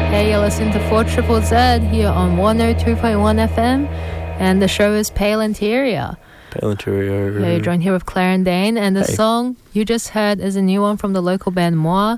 Hey, you're listening to 4 Triple Z here on 102.1 FM, and the show is Pale Interior. Pale Interior. Yeah, you're joined here with Claire and Dane, and the song you just heard is a new one from the local band Moi,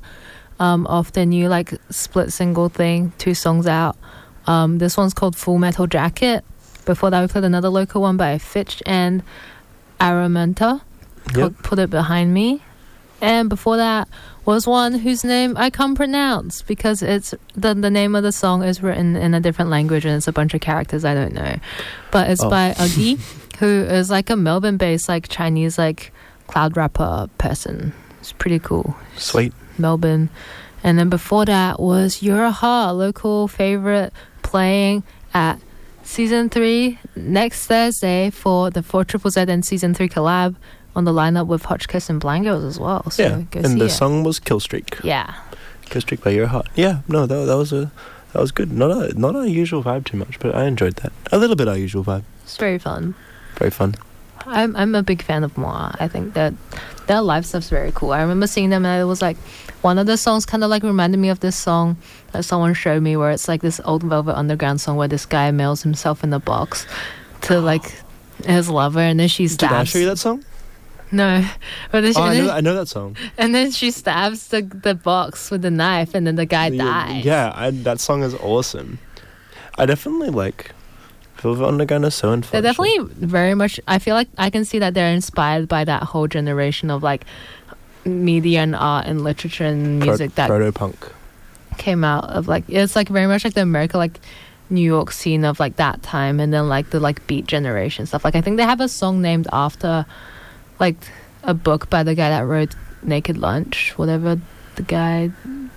of their new like split single thing, 2 songs out. This one's called Full Metal Jacket. Before that, we played another local one by Fitch and Aramanta called Put It Behind Me. And before that was one whose name I can't pronounce because it's the name of the song is written in a different language and it's a bunch of characters I don't know. But it's by Uggy, who is like a Melbourne-based like Chinese like cloud rapper person. It's pretty cool. Sweet. Melbourne. And then before that was Yuraha, local favorite, playing at Season 3 next Thursday for the 4 Triple Z and Season 3 collab on the lineup with Hotchkiss and Blangos as well. So yeah, go and see the it. song was Killstreak. Yeah. Killstreak by Your Heart. Yeah, no, that was good. Not a usual vibe too much, but I enjoyed that. A little bit unusual vibe. It's very fun. Very fun. I'm a big fan of Moi. I think that their live stuff's very cool. I remember seeing them and it was like one of the songs kind of like reminded me of this song that someone showed me where it's like this old Velvet Underground song where this guy mails himself in a box to like his lover and then she stabs. Did I show you that song? No. But then I know that song. And then she stabs the box with the knife and then the guy dies. Yeah, that song is awesome. I definitely like Velvet Underground is so influential. They're definitely very much, I feel like I can see that they're inspired by that whole generation of like media and art and literature and music that proto-punk came out of like, it's like very much like the America, like New York scene of like that time and then like the like beat generation stuff. Like I think they have a song named after like a book by the guy that wrote Naked Lunch, whatever the guy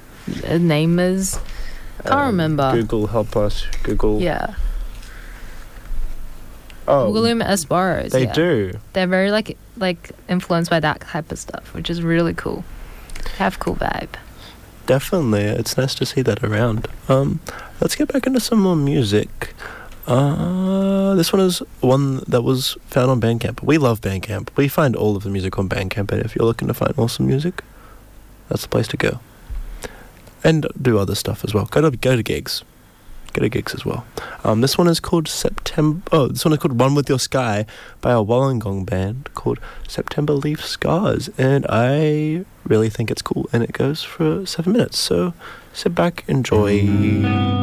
name is. Can't remember. Google, help us. Google. Yeah. Oh, William S. Burroughs. They do. They're very like influenced by that type of stuff, which is really cool. Have cool vibe. Definitely, it's nice to see that around. Let's get back into some more music. This one is one that was found on Bandcamp. We love Bandcamp. We find all of the music on Bandcamp, and if you're looking to find awesome music, that's the place to go. And do other stuff as well. Go to gigs. Go to gigs as well. This one is called this one is called One With Your Sky by a Wollongong band called September Leaf Scars, and I really think it's cool, and it goes for 7 minutes, so sit back, enjoy.